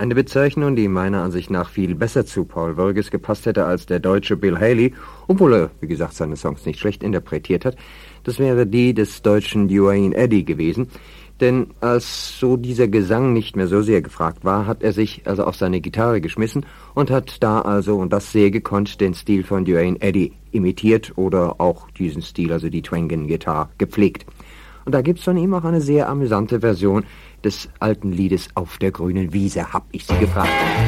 Eine Bezeichnung, die meiner Ansicht nach viel besser zu Paul Voges gepasst hätte als der deutsche Bill Haley, obwohl er, wie gesagt, seine Songs nicht schlecht interpretiert hat, das wäre die des deutschen Duane Eddy gewesen. Denn als so dieser Gesang nicht mehr so sehr gefragt war, hat er sich also auf seine Gitarre geschmissen und hat da also, und das sehr gekonnt, den Stil von Duane Eddy imitiert oder auch diesen Stil, also die Twangen Guitar, gepflegt. Und da gibt's von ihm auch eine sehr amüsante Version des alten Liedes Auf der grünen Wiese, hab ich sie gefragt.